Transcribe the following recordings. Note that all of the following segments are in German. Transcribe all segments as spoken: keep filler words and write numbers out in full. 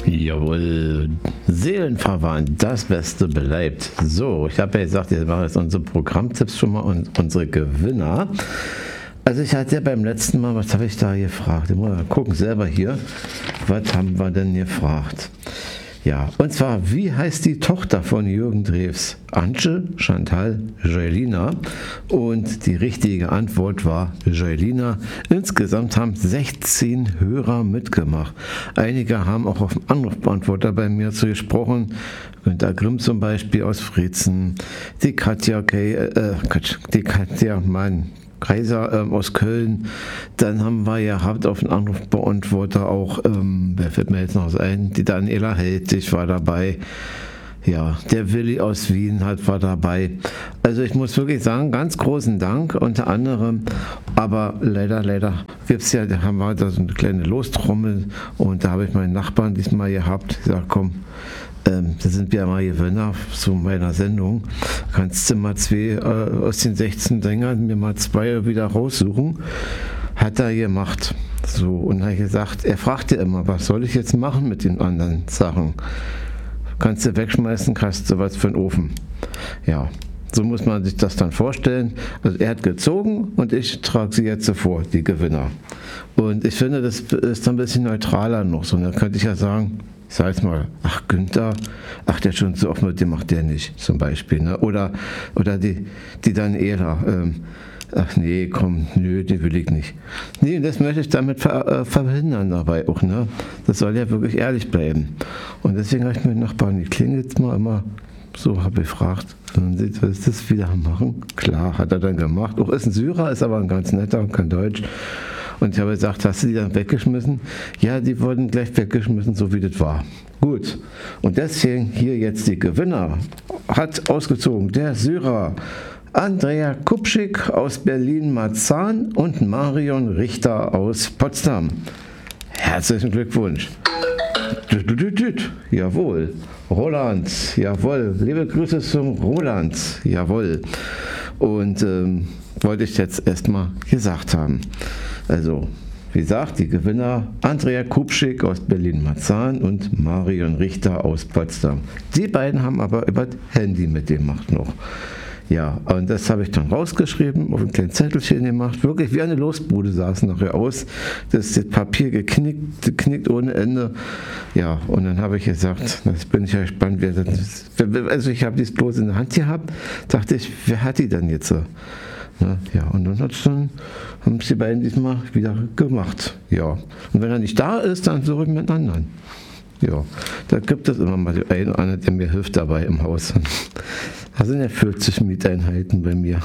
Jawohl, seelenverwandt, das Beste bleibt. So, ich habe ja gesagt, jetzt machen wir jetzt unsere Programmtipps schon mal und unsere Gewinner. Also ich hatte ja beim letzten Mal, was habe ich da gefragt? Ich muss mal gucken selber hier, was haben wir denn gefragt? Ja, und zwar, wie heißt die Tochter von Jürgen Drews? Antje, Chantal, Jailina. Und die richtige Antwort war Jailina. Insgesamt haben sechzehn Hörer mitgemacht. Einige haben auch auf dem Anrufbeantworter bei mir zu gesprochen. Günter Grimm zum Beispiel aus Freetzen. Die Katja, Kay, äh, die Katja, Mann. Kaiser ähm, aus Köln, dann haben wir ja habt auf den Anrufbeantworter auch, ähm, wer fällt mir jetzt noch so ein, die Daniela Heltig war dabei, ja, der Willi aus Wien hat war dabei. Also ich muss wirklich sagen, ganz großen Dank unter anderem, aber leider, leider gibt's ja, da haben wir da so eine kleine Lostrommel und da habe ich meinen Nachbarn diesmal gehabt, gesagt, komm, Ähm, da sind wir mal Gewinner zu meiner Sendung. Kannst du mal zwei äh, aus den sechzehn Sängern mir mal zwei wieder raussuchen? Hat er gemacht. So, und er hat gesagt, er fragte immer, was soll ich jetzt machen mit den anderen Sachen? Kannst du wegschmeißen, kannst du was für einen Ofen. Ja, so muss man sich das dann vorstellen. Also er hat gezogen und ich trage sie jetzt so vor, die Gewinner. Und ich finde, das ist ein bisschen neutraler noch. So, da könnte ich ja sagen, ich sag jetzt mal, ach Günther, ach der schon so oft mit dem macht der nicht, zum Beispiel. Ne? Oder, oder die, die Daniela, ähm, ach nee, komm, nö, die will ich nicht. Nee, das möchte ich damit ver, äh, verhindern dabei auch. Ne? Das soll ja wirklich ehrlich bleiben. Und deswegen habe ich mir Nachbarn, die klingelt mal immer, so habe ich gefragt, dann sieht, was ist das wieder machen? Klar, hat er dann gemacht. Auch ist ein Syrer, ist aber ein ganz netter und kann Deutsch. Und ich habe gesagt, hast du die dann weggeschmissen? Ja, die wurden gleich weggeschmissen, so wie das war. Gut. Und deswegen hier jetzt die Gewinner. Hat ausgezogen der Syrer Andrea Kupschik aus Berlin-Marzahn und Marion Richter aus Potsdam. Herzlichen Glückwunsch. Jawohl. Roland, jawohl. Liebe Grüße zum Roland, jawohl. Und ähm, wollte ich jetzt erstmal gesagt haben. Also, wie gesagt, die Gewinner Andrea Kupschik aus Berlin-Marzahn und Marion Richter aus Potsdam. Die beiden haben aber über das Handy mitgemacht noch. Ja, und das habe ich dann rausgeschrieben, auf ein kleines Zettelchen gemacht. Wirklich wie eine Losbude sah es nachher aus. Das, das Papier geknickt, geknickt ohne Ende. Ja, und dann habe ich gesagt, jetzt bin ich ja gespannt, wer das ist. Also ich habe das bloß in der Hand gehabt, dachte ich, wer hat die denn jetzt? Na, ja, und dann hat's dann, haben es die beiden diesmal wieder gemacht. Ja, und wenn er nicht da ist, dann suche ich mit einem anderen. Ja, da gibt es immer mal einen oder anderen, der mir hilft dabei im Haus. Da sind ja vierzig Mieteinheiten bei mir.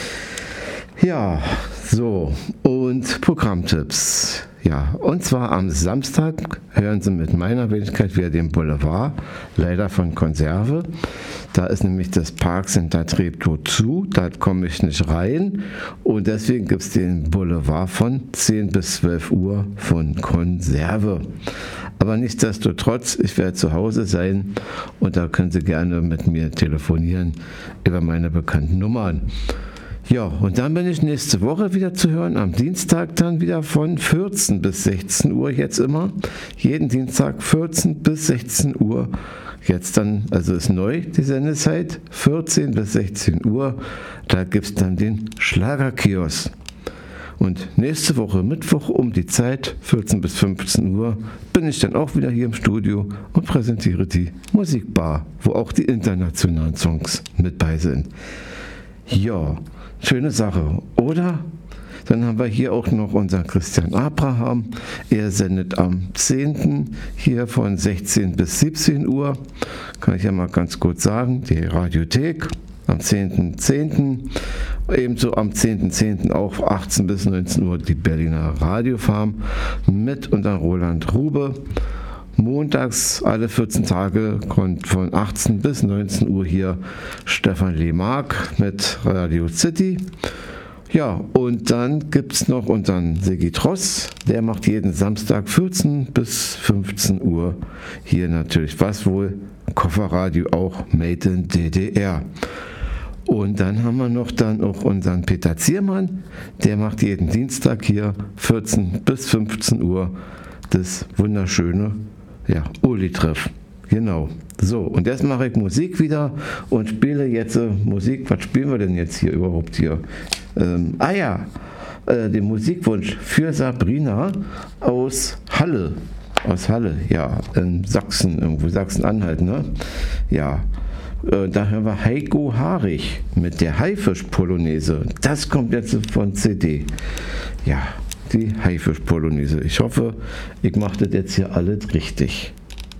Ja, so, und Programmtipps. Ja, und zwar am Samstag hören Sie mit meiner Wenigkeit wieder den Boulevard, leider von Konserve. Da ist nämlich das Parkcenter Treptow zu, da komme ich nicht rein und deswegen gibt es den Boulevard von zehn bis zwölf Uhr von Konserve. Aber nichtsdestotrotz, ich werde zu Hause sein und da können Sie gerne mit mir telefonieren über meine bekannten Nummern. Ja, und dann bin ich nächste Woche wieder zu hören, am Dienstag dann wieder von vierzehn bis sechzehn Uhr jetzt immer. Jeden Dienstag vierzehn bis sechzehn Uhr. Jetzt dann, also ist neu die Sendezeit, vierzehn bis sechzehn Uhr. Da gibt es dann den Schlagerkiosk. Und nächste Woche Mittwoch um die Zeit, vierzehn bis fünfzehn Uhr, bin ich dann auch wieder hier im Studio und präsentiere die Musikbar, wo auch die internationalen Songs mit bei sind. Ja, schöne Sache, oder? Dann haben wir hier auch noch unseren Christian Abraham. Er sendet am zehnten hier von sechzehn bis siebzehn Uhr. Kann ich ja mal ganz kurz sagen, die Radiothek am zehnten zehnten Ebenso am zehnten zehnten auch achtzehn bis neunzehn Uhr die Berliner Radiofarm mit unter Roland Rube. Montags alle vierzehn Tage kommt von achtzehn bis neunzehn Uhr hier Stefan Lemark mit Radio City. Ja, und dann gibt es noch unseren Sigi Tross, der macht jeden Samstag vierzehn bis fünfzehn Uhr hier natürlich, was wohl, Kofferradio auch Made in D D R. Und dann haben wir noch dann auch unseren Peter Ziermann, der macht jeden Dienstag hier vierzehn bis fünfzehn Uhr das wunderschöne Ja, Uli-Treff. Genau. So, und jetzt mache ich Musik wieder und spiele jetzt äh, Musik. Was spielen wir denn jetzt hier überhaupt hier? Ähm, ah ja, äh, den Musikwunsch für Sabrina aus Halle. Aus Halle, ja, in Sachsen, irgendwo Sachsen-Anhalt, ne? Ja, äh, da hören wir Heiko Haarig mit der Haifisch-Polonaise. Das kommt jetzt von C D. Ja, die Haifisch-Polonaise. Ich hoffe, ich mache das jetzt hier alles richtig.